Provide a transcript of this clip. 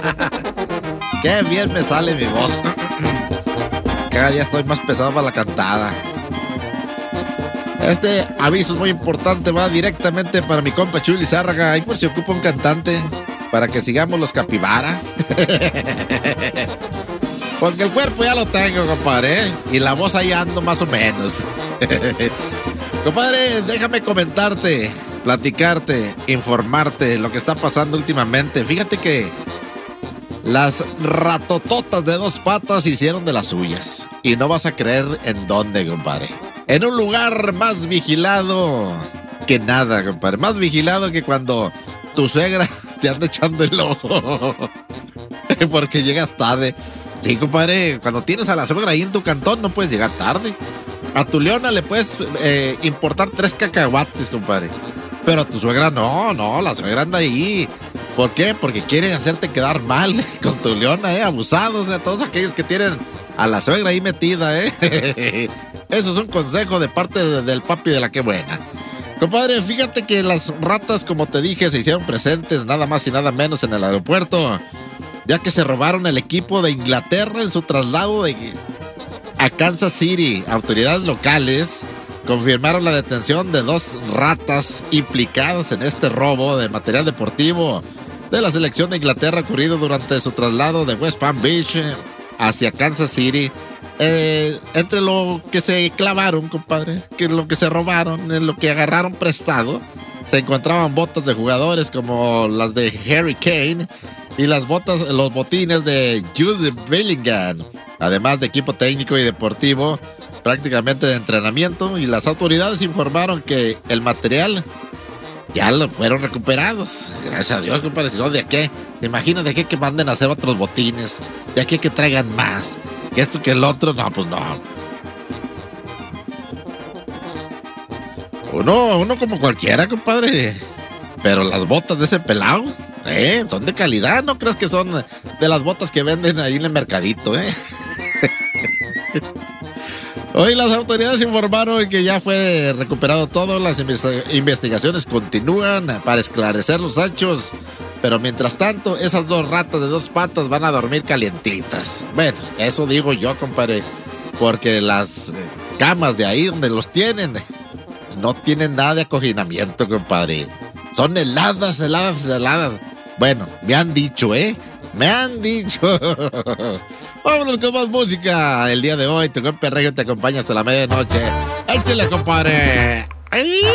Qué bien me sale mi voz. Cada día estoy más pesado para la cantada. Este aviso es muy importante, va directamente para mi compa Chuy Lizárraga. Ahí por si ocupa un cantante, para que sigamos los capibara. Porque el cuerpo ya lo tengo, compadre, ¿eh? Y la voz ahí ando más o menos. Compadre, déjame comentarte, platicarte, informarte lo que está pasando últimamente. Fíjate que las ratototas de dos patas hicieron de las suyas. Y no vas a creer en dónde, compadre. En un lugar más vigilado que nada, compadre. Más vigilado que cuando tu suegra te anda echando el ojo. Porque llegas tarde. Sí, compadre, cuando tienes a la suegra ahí en tu cantón no puedes llegar tarde. A tu leona le puedes importar 3 cacahuates, compadre. Pero a tu suegra no, la suegra anda ahí. ¿Por qué? Porque quiere hacerte quedar mal con tu leona, abusados, todos aquellos que tienen a la suegra ahí metida, Eso es un consejo de parte del papi de la que buena. Compadre, fíjate que las ratas, como te dije, se hicieron presentes nada más y nada menos en el aeropuerto, ya que se robaron el equipo de Inglaterra en su traslado a Kansas City. Autoridades locales confirmaron la detención de 2 ratas implicadas en este robo de material deportivo de la selección de Inglaterra ocurrido durante su traslado de West Palm Beach hacia Kansas City. Entre lo que se clavaron, compadre, que lo que se robaron, en lo que agarraron prestado, se encontraban botas de jugadores como las de Harry Kane y los botines de Jude Bellingham, además de equipo técnico y deportivo, prácticamente de entrenamiento, y las autoridades informaron que el material ya lo fueron recuperados. Gracias a Dios, compadre, si no, ¿de aquí? ¿Te imaginas de aquí que manden a hacer otros botines? ¿De aquí que traigan más? Que esto, que el otro, no, pues no. Uno como cualquiera, compadre. Pero las botas de ese pelado, son de calidad. No creas que son de las botas que venden ahí en el mercadito, Hoy las autoridades informaron que ya fue recuperado todo. Las investigaciones continúan para esclarecer los hechos. Pero mientras tanto, esas 2 ratas de 2 patas van a dormir calientitas. Bueno, eso digo yo, compadre. Porque las camas de ahí donde los tienen no tienen nada de acoginamiento, compadre. Son heladas. Bueno, me han dicho, Me han dicho. Vámonos con más música. El día de hoy, tu compa Regio te acompaña hasta la medianoche. Échale, compadre. ¡Ay!